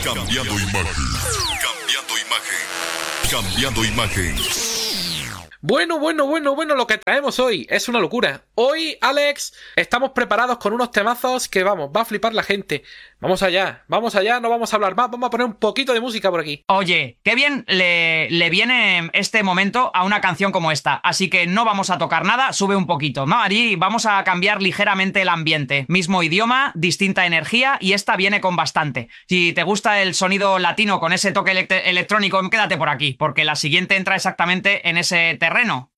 Cambiando imagen. Cambiando imagen. Cambiando imagen. Bueno, lo que traemos hoy es una locura. Hoy, Alex, estamos preparados con unos temazos que, vamos, va a flipar la gente. Vamos allá, no vamos a hablar más, vamos a poner un poquito de música por aquí. Oye, qué bien le viene este momento a una canción como esta, así que no vamos a tocar nada, sube un poquito, ¿no? Ari, vamos a cambiar ligeramente el ambiente. Mismo idioma, distinta energía y esta viene con bastante. Si te gusta el sonido latino con ese toque electrónico, quédate por aquí, porque la siguiente entra exactamente en ese terreno.